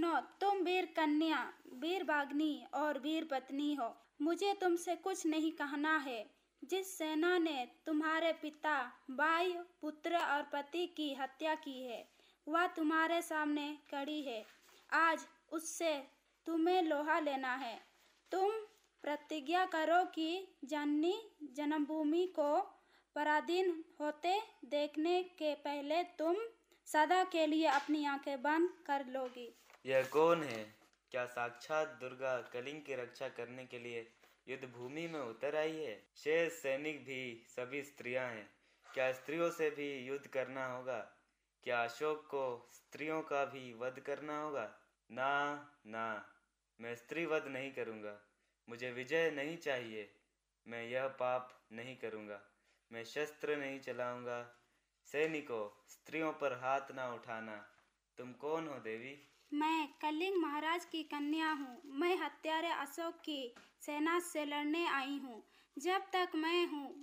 सुनो, तुम वीर कन्या, वीर भाग्नी और वीर पत्नी हो। मुझे तुमसे कुछ नहीं कहना है। जिस सेना ने तुम्हारे पिता, भाई, पुत्र और पति की हत्या की है, वह तुम्हारे सामने खड़ी है। आज उससे तुम्हें लोहा लेना है। तुम प्रतिज्ञा करो कि जननी जन्मभूमि को पराधीन होते देखने के पहले तुम सदा के लिए अपनी आंखें बंद कर लोगी। यह कौन है? क्या साक्षात दुर्गा कलिंग की रक्षा करने के लिए युद्ध भूमि में उतर आई है? शेष सैनिक भी सभी स्त्रियां हैं। क्या स्त्रियों से भी युद्ध करना होगा? क्या अशोक को स्त्रियों का भी वध करना होगा? ना ना, मैं स्त्री वध नहीं करूँगा। मुझे विजय नहीं चाहिए। मैं यह पाप नहीं करूँगा। मैं शस्त्र नहीं चलाऊँगा। सैनिकों, स्त्रियों पर हाथ ना उठाना। तुम कौन हो देवी? मैं कलिंग महाराज की कन्या हूँ। मैं हत्यारे अशोक की सेना से लड़ने आई हूँ। जब तक मैं हूँ